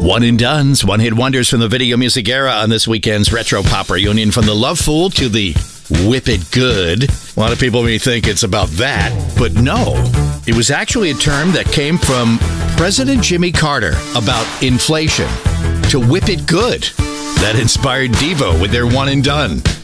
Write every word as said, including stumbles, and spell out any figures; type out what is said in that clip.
One and Done's one-hit wonders from the video music era on this weekend's Retro Pop Reunion. From the Love Fool to the Whip It Good. A lot of people may think it's about that, but no. It was actually a term that came from President Jimmy Carter about inflation. To whip it good. That inspired Devo with their One and Done.